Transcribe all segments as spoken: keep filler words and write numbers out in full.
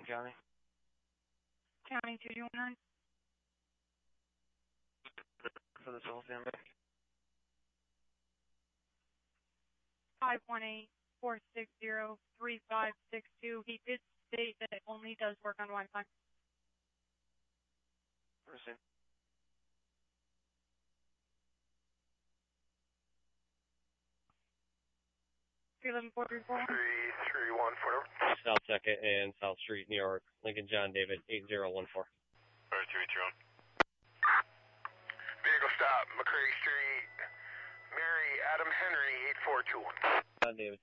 County. County two two one nine. For the toll standby. five one eight, four six zero, three five six two. He did state that it only does work on Wi-Fi. Proceed. three eleven four three four one. three three one four. South second and South Street, New York. Lincoln John David, eight zero one four. Alright, three three one. Vehicle stop, McCray Street, Mary Adam Henry, eight four two one. John David.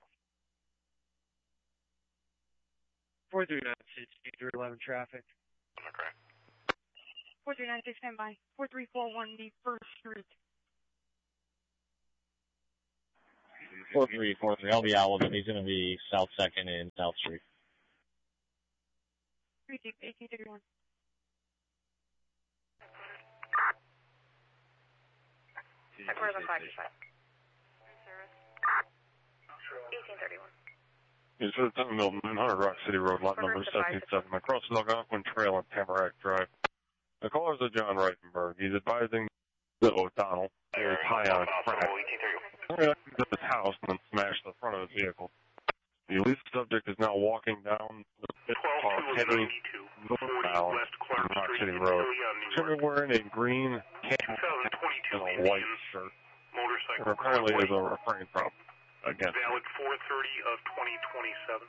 four three nine six, eight three eleven traffic. McCray. four three nine six, stand by. four three four one, the First Street. four three four three, I'll be out with him. He's going to be South second and South Street. three Jeep, eighteen thirty-one. Equivalent five two five. eighteen thirty-one. It's at seven Milton, nine hundred Rock City Road, lot number seventy-seven, across Algonquin Trail on Tamarack Drive. The caller is a John Reitenberg. He's advising the O'Donnell. He was high on crack. He went to his house and then smashed the front of his vehicle. The lead subject is now walking down the pit car heading northbound on Rock City Road. He's wearing a green camo and a white shirt. There apparently is a refrain problem. Again. Valid four thirty of twenty twenty-seven.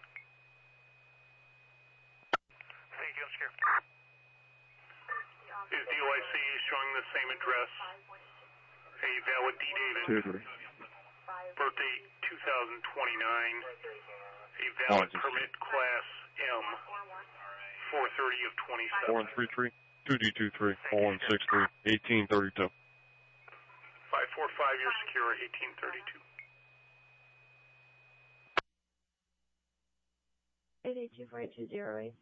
Thank you, I'm scared. His D O I C is showing the same address. A valid D David. Two, three. Birthday two thousand twenty-nine. A valid permit class M. four thirty of twenty-seven. four one three three, two D two three, four one six three, eighteen thirty-two. five four five, you're secure, eighteen thirty-two. eight eight two four eight two zero eight.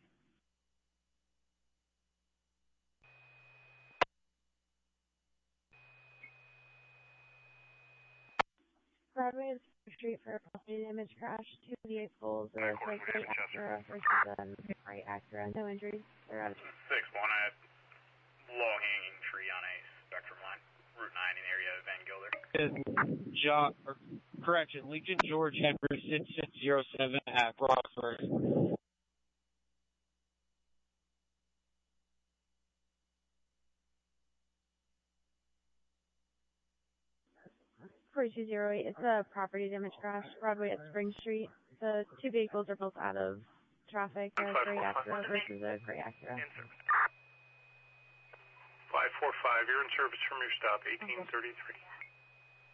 Broadway is Street for a property damage crash. Two vehicles, a right Acura versus a right Acura. No injuries. They're out of six one at low-hanging tree on a Spectrum line. Route nine in the area of Van Gilder. John, or, correction, Lincoln George Henry, six six zero seven at Roxford. four two zero eight. It's a property damage crash. Broadway at Spring Street. The two vehicles are both out of traffic. A gray Acura versus a gray Acura. five four five, you're in service from your stop, eighteen thirty-three.